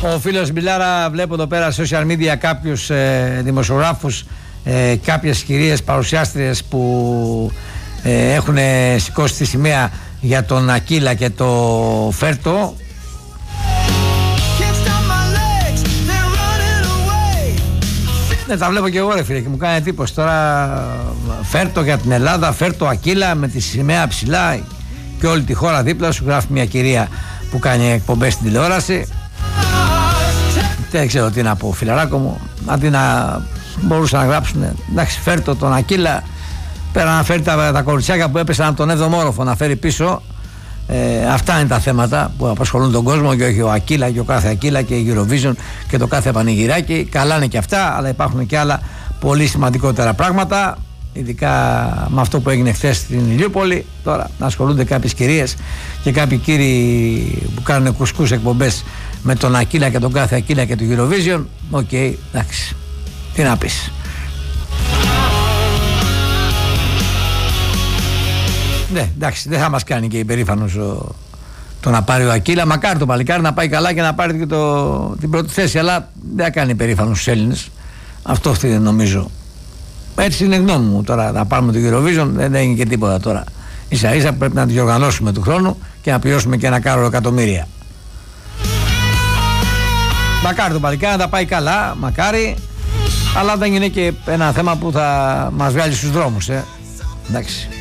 Ο φίλος Μπιλάρα, βλέπω εδώ πέρα social media κάποιους δημοσιογράφους, κάποιες κυρίες παρουσιάστριες που έχουν σηκώσει τη σημαία για τον Ακίλα και το Φέρτο. Ναι, τα βλέπω και εγώ, ρε φίλε, και μου κάνει εντύπωση τώρα. Φέρτο για την Ελλάδα, Φέρτο Ακίλα με τη σημαία ψηλά και όλη τη χώρα δίπλα σου, γράφει μια κυρία που κάνει εκπομπές στην τηλεόραση. Δεν ξέρω τι να πω, φιλαράκο μου. Αντί να μπορούσαν να γράψουν, εντάξει, Φέρτο τον Ακίλα, πέρα να φέρει τα κοριτσάκια που έπεσαν από τον 7ο όροφο να φέρει πίσω. Αυτά είναι τα θέματα που απασχολούν τον κόσμο και όχι ο Ακίλα και ο κάθε Ακίλα και η Eurovision και το κάθε πανηγυράκι. Καλά είναι και αυτά, αλλά υπάρχουν και άλλα πολύ σημαντικότερα πράγματα, ειδικά με αυτό που έγινε χθες στην Ηλιούπολη. Τώρα να ασχολούνται κάποιες κυρίες και κάποιοι κύριοι που κάνουν κουσκούς εκπομπές με τον Ακίλα και τον κάθε Ακίλα και το Eurovision. Οκ, εντάξει, τι να πεις. Ναι, εντάξει, δεν θα μας κάνει και υπερήφανος το να πάρει ο Ακίλα. Μακάρι το παλικάρι να πάει καλά και να πάρει και την πρώτη θέση, αλλά δεν θα κάνει υπερήφανος τους Έλληνες. Αυτό δεν νομίζω. Έτσι είναι γνώμη μου. Τώρα να πάρουμε το Eurovision δεν είναι και τίποτα τώρα. Ίσα ίσα πρέπει να το διοργανώσουμε του χρόνου και να πληρώσουμε και 1 κάρο εκατομμύρια. Μακάρι το παλικάρι να τα πάει καλά, μακάρι, αλλά δεν είναι και ένα θέμα που θα μας βγάλει στους δρόμους. Εντάξει.